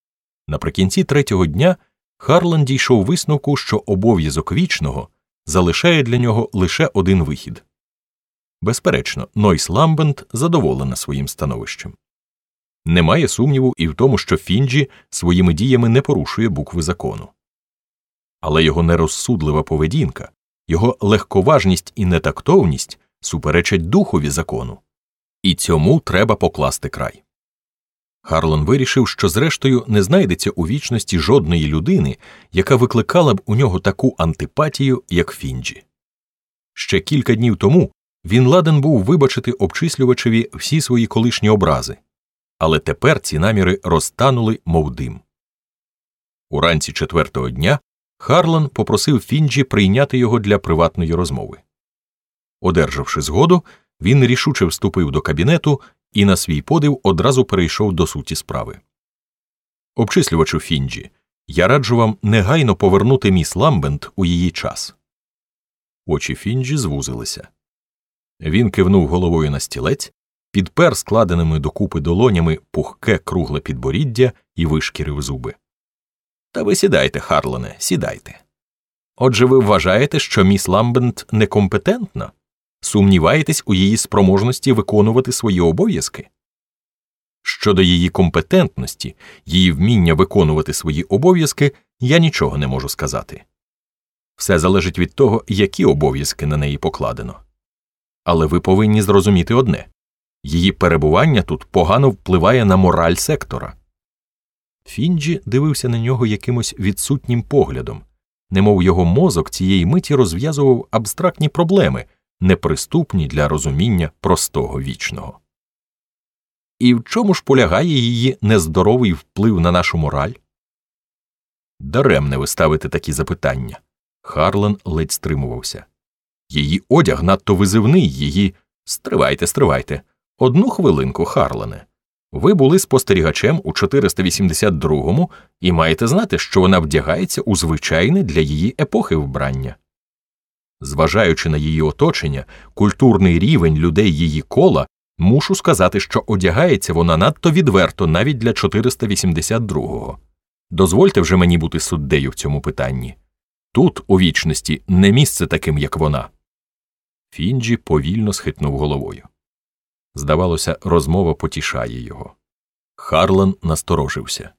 Наприкінці третього дня Харлан дійшов висновку, що обов'язок Вічного залишає для нього лише один вихід. Безперечно, Нойс Ламбент задоволена своїм становищем. Немає сумніву і в тому, що Фінджі своїми діями не порушує букви закону. Але його нерозсудлива поведінка, його легковажність і нетактовність суперечать духові закону. І цьому треба покласти край. Харлан вирішив, що зрештою не знайдеться у вічності жодної людини, яка викликала б у нього таку антипатію, як Фінджі. Ще кілька днів тому він ладен був вибачити обчислювачеві всі свої колишні образи, але тепер ці наміри розтанули, мов дим. Уранці четвертого дня Харлан попросив Фінджі прийняти його для приватної розмови. Одержавши згоду, він рішуче вступив до кабінету і на свій подив одразу перейшов до суті справи. Обчислювачу Фінджі, я раджу вам негайно повернути міс Ламбент у її час. Очі Фінджі звузилися. Він кивнув головою на стілець, підпер складеними докупи долонями пухке кругле підборіддя і вишкірив зуби. Та ви сідайте, Харлане, сідайте. Отже, ви вважаєте, що міс Ламбент некомпетентна? Сумніваєтесь у її спроможності виконувати свої обов'язки? Щодо її компетентності, її вміння виконувати свої обов'язки, я нічого не можу сказати. Все залежить від того, які обов'язки на неї покладено. Але ви повинні зрозуміти одне. Її перебування тут погано впливає на мораль сектора. Фінджі дивився на нього якимось відсутнім поглядом, немов його мозок цієї миті розв'язував абстрактні проблеми, неприступні для розуміння простого вічного. І в чому ж полягає її нездоровий вплив на нашу мораль? Даремне ви ставите такі запитання. Харлан ледь стримувався. Її одяг надто визивний, її... Стривайте, стривайте. Одну хвилинку, Харлане. Ви були спостерігачем у чотириста вісімдесят другому і маєте знати, що вона вдягається у звичайне для її епохи вбрання. Зважаючи на її оточення, культурний рівень людей її кола, мушу сказати, що одягається вона надто відверто навіть для чотириста вісімдесят другого. Дозвольте вже мені бути суддею в цьому питанні. Тут, у вічності, не місце таким, як вона. Фінджі повільно схитнув головою. Здавалося, розмова потішає його. Харлан насторожився.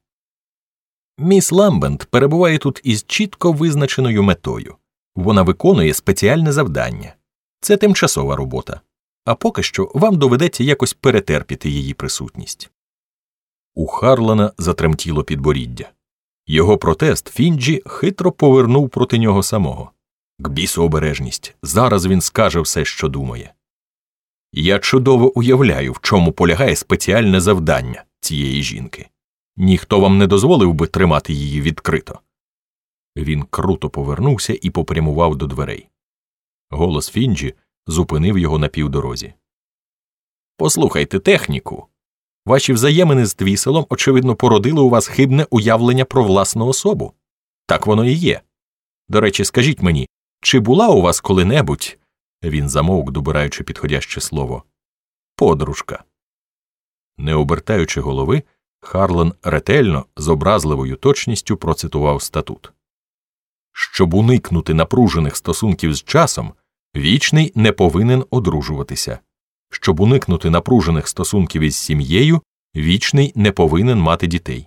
Міс Ламбент перебуває тут із чітко визначеною метою. Вона виконує спеціальне завдання. Це тимчасова робота. А поки що вам доведеться якось перетерпіти її присутність. У Харлана затремтіло підборіддя. Його протест Фінджі хитро повернув проти нього самого. К бісу обережність. Зараз він скаже все, що думає. Я чудово уявляю, в чому полягає спеціальне завдання цієї жінки. Ніхто вам не дозволив би тримати її відкрито. Він круто повернувся і попрямував до дверей. Голос Фінджі зупинив його на півдорозі. Послухайте техніку. Ваші взаємини з Твіселом, очевидно, породили у вас хибне уявлення про власну особу. Так воно і є. До речі, скажіть мені, чи була у вас коли-небудь, він замовк, добираючи підходяще слово, подружка? Не обертаючи голови, Харлан ретельно, з образливою точністю процитував статут. Щоб уникнути напружених стосунків з часом, вічний не повинен одружуватися. Щоб уникнути напружених стосунків із сім'єю, вічний не повинен мати дітей.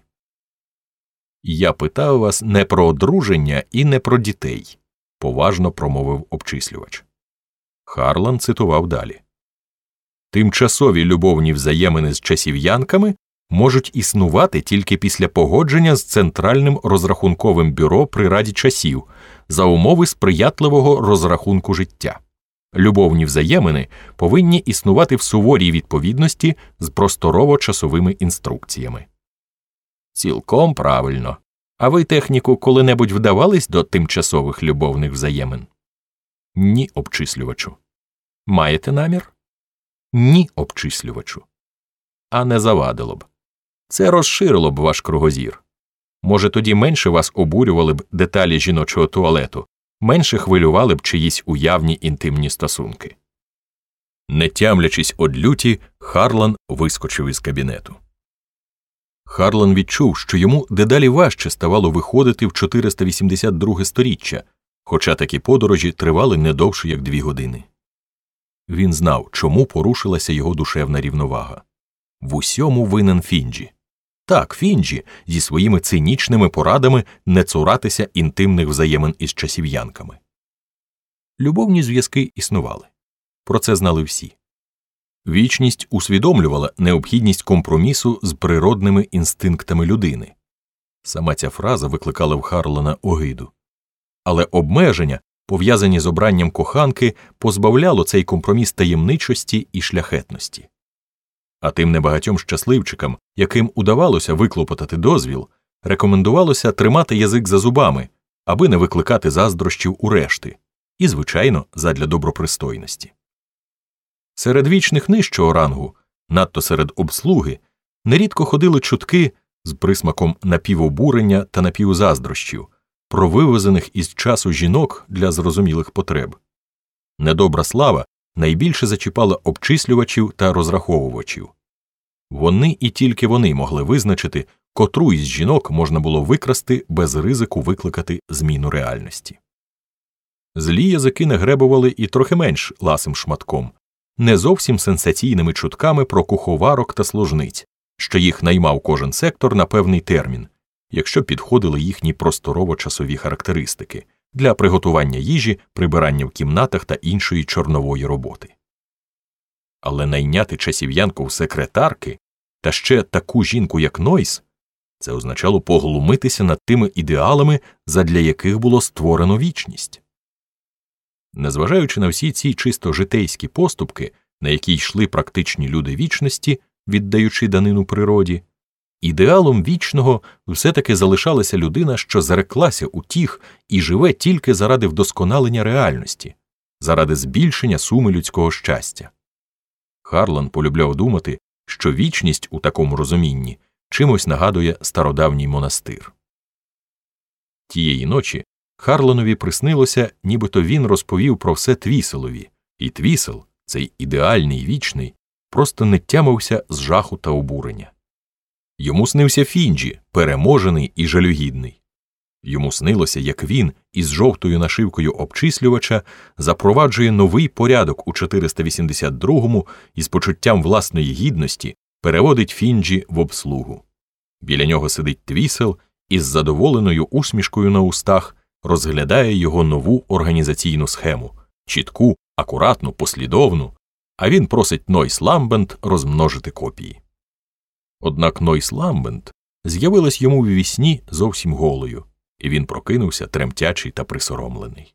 Я питав вас не про одруження і не про дітей, поважно промовив обчислювач. Харлан цитував далі. Тимчасові любовні взаємини з часів'янками можуть існувати тільки після погодження з Центральним розрахунковим бюро при Раді часів за умови сприятливого розрахунку життя. Любовні взаємини повинні існувати в суворій відповідності з просторово-часовими інструкціями. Цілком правильно. А ви, техніку, коли-небудь вдавались до тимчасових любовних взаємин? Ні, обчислювачу. Маєте намір? Ні, обчислювачу. А не завадило б. Це розширило б ваш кругозір. Може, тоді менше вас обурювали б деталі жіночого туалету, менше хвилювали б чиїсь уявні інтимні стосунки. Не тямлячись од люті, Харлан вискочив із кабінету. Харлан відчув, що йому дедалі важче ставало виходити в чотириста вісімдесят друге сторіччя, хоча такі подорожі тривали не довше, як дві години. Він знав, чому порушилася його душевна рівновага. В усьому винен Фінджі. Так, Фінджі зі своїми цинічними порадами не цуратися інтимних взаємин із часів'янками. Любовні зв'язки існували. Про це знали всі. Вічність усвідомлювала необхідність компромісу з природними інстинктами людини. Сама ця фраза викликала в Харлана огиду. Але обмеження, пов'язані з обранням коханки, позбавляло цей компроміс таємничості і шляхетності. А тим небагатьом щасливчикам, яким удавалося виклопотати дозвіл, рекомендувалося тримати язик за зубами, аби не викликати заздрощів у решти, і, звичайно, задля добропристойності. Серед вічних нижчого рангу, надто серед обслуги, нерідко ходили чутки з присмаком напівобурення та напівзаздрощів про вивезених із часу жінок для зрозумілих потреб. Недобра слава найбільше зачіпала обчислювачів та розраховувачів. Вони і тільки вони могли визначити, котру із жінок можна було викрасти без ризику викликати зміну реальності. Злі язики не гребували і трохи менш ласим шматком, не зовсім сенсаційними чутками про куховарок та служниць, що їх наймав кожен сектор на певний термін, якщо підходили їхні просторово-часові характеристики для приготування їжі, прибирання в кімнатах та іншої чорнової роботи. Але найняти часів'янку в секретарки, та ще таку жінку, як Нойс, це означало поглумитися над тими ідеалами, задля яких було створено вічність. Незважаючи на всі ці чисто житейські поступки, на які йшли практичні люди вічності, віддаючи данину природі, ідеалом вічного все-таки залишалася людина, що зареклася утіх і живе тільки заради вдосконалення реальності, заради збільшення суми людського щастя. Харлан полюбляв думати, що вічність у такому розумінні чимось нагадує стародавній монастир. Тієї ночі Харланові приснилося, нібито він розповів про все Твіселові, і Твісел, цей ідеальний вічний, просто не тямився з жаху та обурення. Йому снився Фінджі, переможений і жалюгідний. Йому снилося, як він із жовтою нашивкою обчислювача запроваджує новий порядок у чотириста вісімдесят другому і з почуттям власної гідності переводить Фінджі в обслугу. Біля нього сидить Твісел і з задоволеною усмішкою на устах розглядає його нову організаційну схему – чітку, акуратну, послідовну, а він просить Нойс Ламбент розмножити копії. Однак Нойс Ламбент з'явилась йому в вісні зовсім голою, і він прокинувся тремтячий та присоромлений.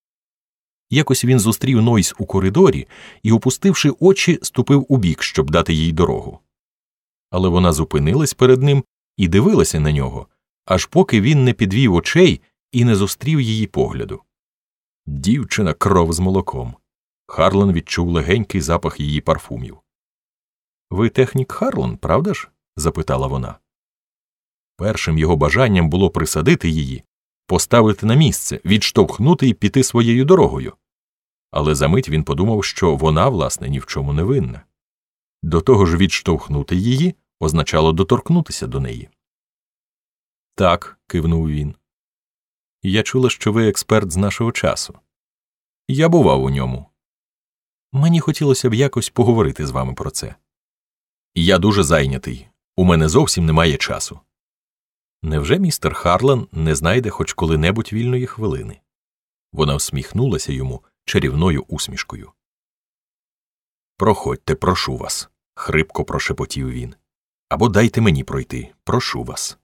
Якось він зустрів Нойс у коридорі і, опустивши очі, ступив убік, щоб дати їй дорогу. Але вона зупинилась перед ним і дивилася на нього, аж поки він не підвів очей і не зустрів її погляду. Дівчина кров з молоком. Харлан відчув легенький запах її парфумів. «Ви технік Харлан, правда ж?» – запитала вона. Першим його бажанням було присадити її, поставити на місце, відштовхнути і піти своєю дорогою. Але за мить він подумав, що вона, власне, ні в чому не винна. До того ж, відштовхнути її означало доторкнутися до неї. «Так», – кивнув він. «Я чула, що ви експерт з нашого часу. Я бував у ньому. Мені хотілося б якось поговорити з вами про це. Я дуже зайнятий. У мене зовсім немає часу». Невже містер Харлан не знайде хоч коли-небудь вільної хвилини? Вона всміхнулася йому чарівною усмішкою. «Проходьте, прошу вас», – хрипко прошепотів він. «Або дайте мені пройти, прошу вас».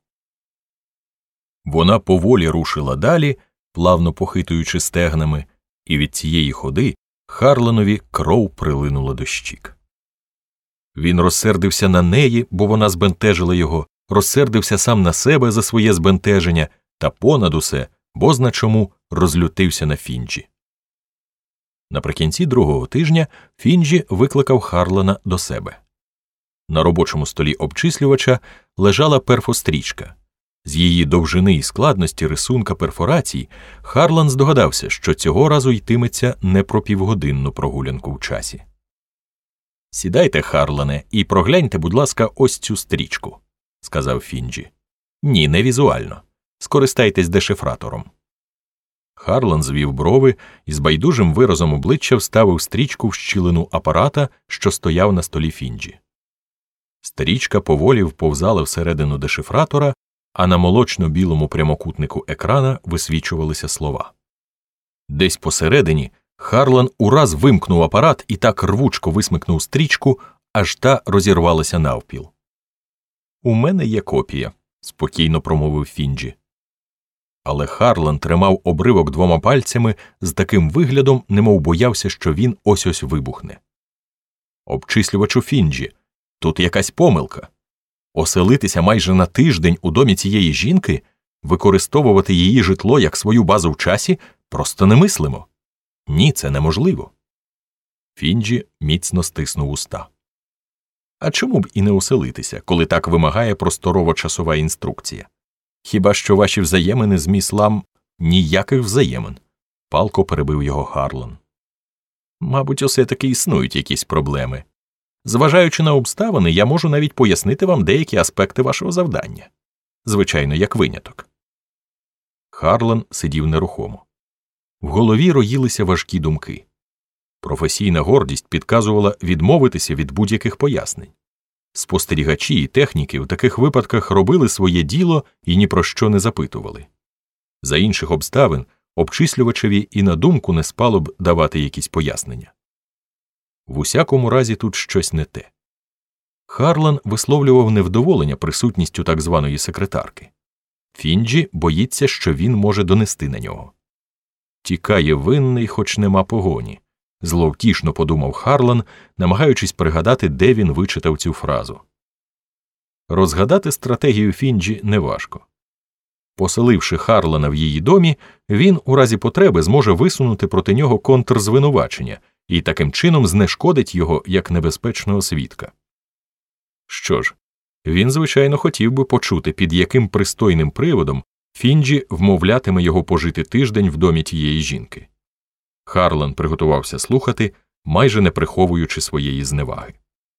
Вона поволі рушила далі, плавно похитуючи стегнами, і від цієї ходи Харланові кров прилинула до щік. Він розсердився на неї, бо вона збентежила його, розсердився сам на себе за своє збентеження та понад усе, бозна чому, розлютився на Фінджі. Наприкінці другого тижня Фінджі викликав Харлана до себе. На робочому столі обчислювача лежала перфострічка. З її довжини і складності рисунка перфорацій Харлан здогадався, що цього разу йтиметься не про півгодинну прогулянку в часі. «Сідайте, Харлане, і прогляньте, будь ласка, ось цю стрічку», сказав Фінджі. Ні, не візуально. Скористайтесь дешифратором. Харлан звів брови і з байдужим виразом обличчя вставив стрічку в щілину апарата, що стояв на столі Фінджі. Стрічка поволі вповзала всередину дешифратора, а на молочно-білому прямокутнику екрана висвічувалися слова. Десь посередині Харлан ураз вимкнув апарат і так рвучко висмикнув стрічку, аж та розірвалася навпіл. «У мене є копія», – спокійно промовив Фінджі. Але Харлан тримав обривок двома пальцями з таким виглядом, немов боявся, що він ось-ось вибухне. «Обчислювачу Фінджі, тут якась помилка. Оселитися майже на тиждень у домі цієї жінки, використовувати її житло як свою базу в часі просто немислимо. Ні, це неможливо». Фінджі міцно стиснув уста. «А чому б і не оселитися, коли так вимагає просторово-часова інструкція? Хіба що ваші взаємини з міс Лам...» «Ніяких взаємин», – палко перебив його Харлан. «Мабуть, усе-таки існують якісь проблеми. Зважаючи на обставини, я можу навіть пояснити вам деякі аспекти вашого завдання. Звичайно, як виняток». Харлан сидів нерухомо. В голові роїлися важкі думки. Професійна гордість підказувала відмовитися від будь-яких пояснень. Спостерігачі і техніки в таких випадках робили своє діло і ні про що не запитували. За інших обставин обчислювачеві і на думку не спало б давати якісь пояснення. В усякому разі тут щось не те. Харлан висловлював невдоволення присутністю так званої секретарки. Фінджі боїться, що він може донести на нього. «Тікає винний, хоч нема погоні», – зловтішно подумав Харлан, намагаючись пригадати, де він вичитав цю фразу. Розгадати стратегію Фінджі неважко. Поселивши Харлана в її домі, він у разі потреби зможе висунути проти нього контрзвинувачення і таким чином знешкодить його як небезпечного свідка. Що ж, він, звичайно, хотів би почути, під яким пристойним приводом Фінджі вмовлятиме його пожити тиждень в домі тієї жінки. Харлан приготувався слухати, майже не приховуючи своєї зневаги.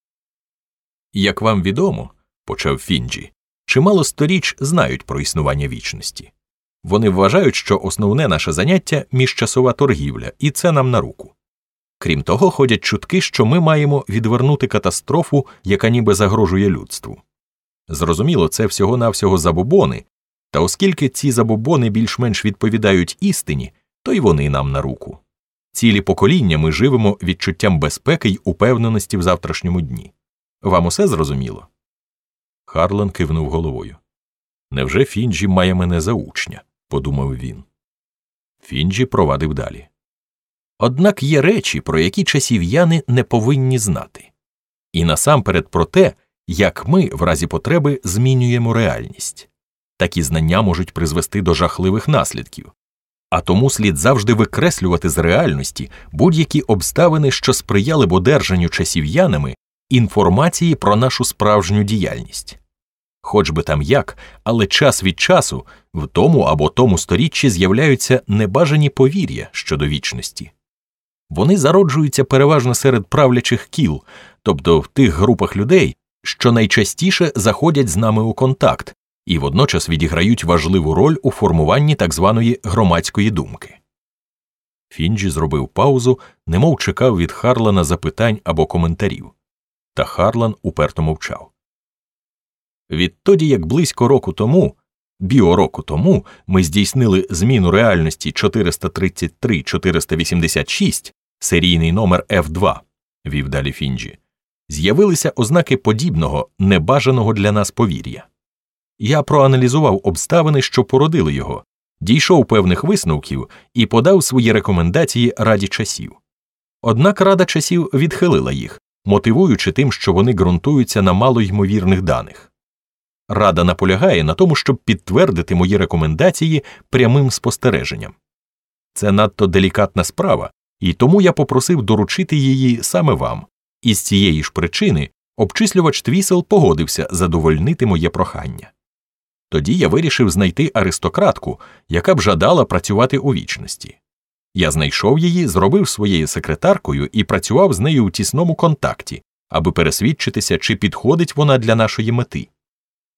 «Як вам відомо, – почав Фінджі, – чимало сторіч знають про існування вічності. Вони вважають, що основне наше заняття – міжчасова торгівля, і це нам на руку. Крім того, ходять чутки, що ми маємо відвернути катастрофу, яка ніби загрожує людству. Зрозуміло, це всього-навсього забобони, та оскільки ці забобони більш-менш відповідають істині, то й вони нам на руку. Цілі покоління ми живемо відчуттям безпеки й упевненості в завтрашньому дні. Вам усе зрозуміло?» Харлан кивнув головою. «Невже Фінджі має мене за учня?» – подумав він. Фінджі провадив далі. «Однак є речі, про які часів'яни не повинні знати. І насамперед про те, як ми, в разі потреби, змінюємо реальність. Такі знання можуть призвести до жахливих наслідків. А тому слід завжди викреслювати з реальності будь-які обставини, що сприяли б одержанню часів'янами інформації про нашу справжню діяльність. Хоч би там як, але час від часу в тому або тому сторіччі з'являються небажані повір'я щодо вічності. Вони зароджуються переважно серед правлячих кіл, тобто в тих групах людей, що найчастіше заходять з нами у контакт, і водночас відіграють важливу роль у формуванні так званої громадської думки». Фінджі зробив паузу, немов чекав від Харлана запитань або коментарів. Та Харлан уперто мовчав. «Відтоді, як близько року тому, біороку тому, ми здійснили зміну реальності чотириста тридцять три чотириста вісімдесят шість, серійний номер еф два», – вів далі Фінджі, – з'явилися ознаки подібного, небажаного для нас повір'я. Я проаналізував обставини, що породили його, дійшов певних висновків і подав свої рекомендації Раді часів. Однак Рада часів відхилила їх, мотивуючи тим, що вони ґрунтуються на малоймовірних даних. Рада наполягає на тому, щоб підтвердити мої рекомендації прямим спостереженням. Це надто делікатна справа, і тому я попросив доручити її саме вам. І з цієї ж причини обчислювач Твісел погодився задовольнити моє прохання. Тоді я вирішив знайти аристократку, яка б жадала працювати у вічності. Я знайшов її, зробив своєю секретаркою і працював з нею у тісному контакті, аби пересвідчитися, чи підходить вона для нашої мети.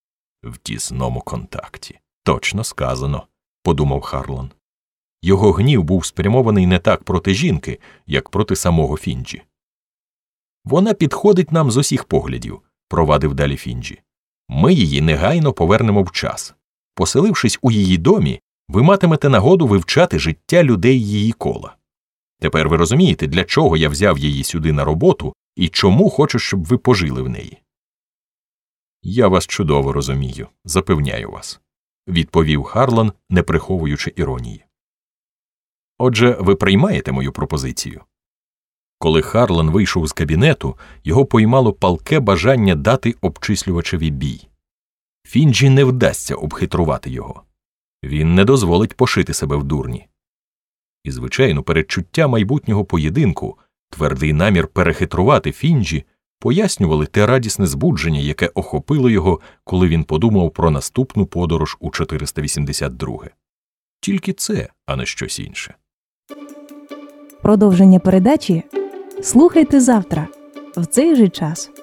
В тісному контакті. Точно сказано, подумав Харлан. Його гнів був спрямований не так проти жінки, як проти самого Фінджі. Вона підходить нам з усіх поглядів, провадив далі Фінджі. Ми її негайно повернемо в час. Поселившись у її домі, ви матимете нагоду вивчати життя людей її кола. Тепер ви розумієте, для чого я взяв її сюди на роботу і чому хочу, щоб ви пожили в неї. Я вас чудово розумію, запевняю вас, відповів Харлан, не приховуючи іронії. Отже, ви приймаєте мою пропозицію? Коли Харлан вийшов з кабінету, його поймало палке бажання дати обчислювачеві бій. Фінджі не вдасться обхитрувати його. Він не дозволить пошити себе в дурні. І, звичайно, передчуття майбутнього поєдинку, твердий намір перехитрувати Фінджі, пояснювали те радісне збудження, яке охопило його, коли він подумав про наступну подорож у чотириста вісімдесят друге. Тільки це, а не щось інше. Продовження передачі слухайте завтра, в цей же час.